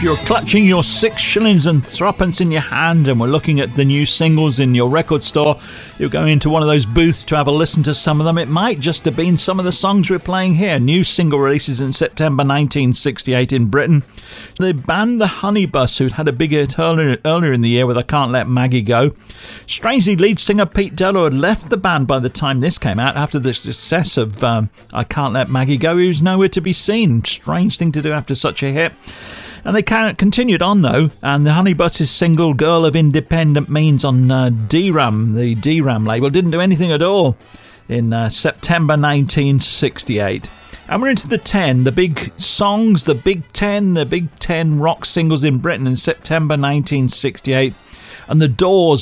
you're clutching your 6 shillings and threepence in your hand and we're looking at the new singles in your record store, you're going into one of those booths to have a listen to some of them. It might just have been some of the songs we're playing here. New single releases in September 1968 in Britain. The band The Honeybus, who'd had a big hit earlier in the year with I Can't Let Maggie Go. Strangely, lead singer Pete Dello had left the band by the time this came out after the success of I Can't Let Maggie Go. He was nowhere to be seen. Strange thing to do after such a hit. And they continued on though, and the Honeybus's single Girl of Independent Means on DRAM, the DRAM label, didn't do anything at all in September 1968. And we're into the 10, the big songs, the Big 10 rock singles in Britain in September 1968. And The Doors